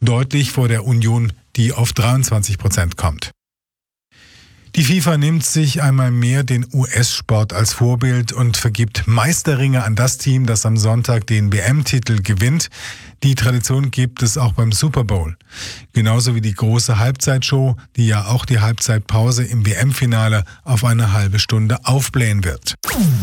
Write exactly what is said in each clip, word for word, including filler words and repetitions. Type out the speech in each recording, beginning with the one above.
deutlich vor der Union, die auf dreiundzwanzig Prozent kommt. Die FIFA nimmt sich einmal mehr den U S-Sport als Vorbild und vergibt Meisterringe an das Team, das am Sonntag den W M-Titel gewinnt. Die Tradition gibt es auch beim Super Bowl. Genauso wie die große Halbzeitshow, die ja auch die Halbzeitpause im W M-Finale auf eine halbe Stunde aufblähen wird.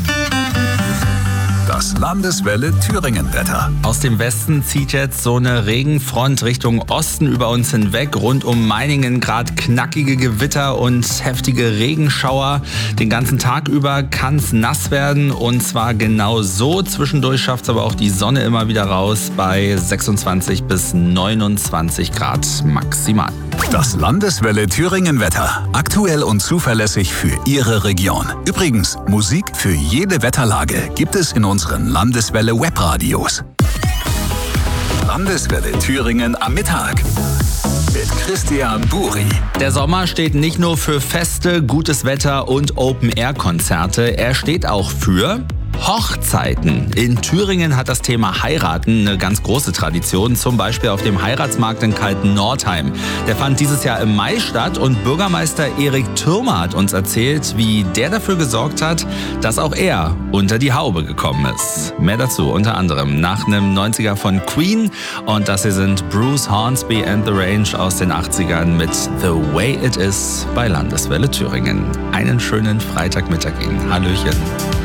Das Landeswelle Thüringen-Wetter. Aus dem Westen zieht jetzt so eine Regenfront Richtung Osten über uns hinweg. Rund um Meiningen gerade knackige Gewitter und heftige Regenschauer. Den ganzen Tag über kann es nass werden und zwar genau so. Zwischendurch schafft es aber auch die Sonne immer wieder raus bei sechsundzwanzig bis neunundzwanzig Grad maximal. Das Landeswelle Thüringen-Wetter. Aktuell und zuverlässig für Ihre Region. Übrigens, Musik für jede Wetterlage gibt es in unseren Landeswelle Webradios. Landeswelle Thüringen am Mittag. Mit Christian Buri. Der Sommer steht nicht nur für Feste, gutes Wetter und Open-Air-Konzerte. Er steht auch für Hochzeiten. In Thüringen hat das Thema Heiraten eine ganz große Tradition, zum Beispiel auf dem Heiratsmarkt in Kalten-Nordheim. Der fand dieses Jahr im Mai statt und Bürgermeister Erik Thürmer hat uns erzählt, wie der dafür gesorgt hat, dass auch er unter die Haube gekommen ist. Mehr dazu unter anderem nach einem neunziger von Queen und das hier sind Bruce Hornsby and the Range aus den achtzigern mit The Way It Is bei Landeswelle Thüringen. Einen schönen Freitagmittag Ihnen. Hallöchen.